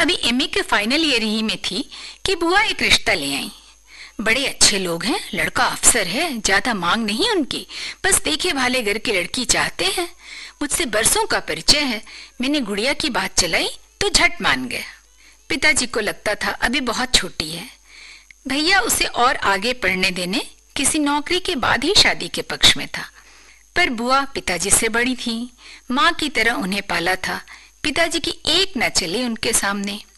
अभी एमए के final year ही में थी कि बुआ एक रिश्ता ले आई। बड़े अच्छे लोग हैं, लड़का अफसर है, ज्यादा मांग नहीं उनकी, बस देखे भाले घर की लड़की चाहते हैं। मुझसे बरसों का परिचय है, मैंने गुड़िया की बात चलाई तो झट मान गया। पिताजी को लगता था अभी बहुत छोटी है, भैया उसे और आगे पढ़ने देने, किसी नौकरी के बाद ही शादी के पक्ष में था। पर बुआ पिताजी से बड़ी थी, माँ की तरह उन्हें पाला था। पिताजी की एक न चली उनके सामने।